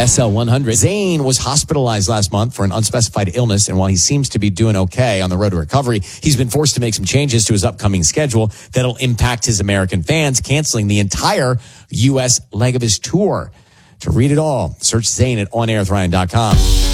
SL100. Zayn was hospitalized last month for an unspecified illness, and while he seems to be doing okay on the road to recovery, he's been forced to make some changes to his upcoming schedule that'll impact his American fans, canceling the entire U.S. leg of his tour. To read it all, search Zayn at OnAirWithRyan.com.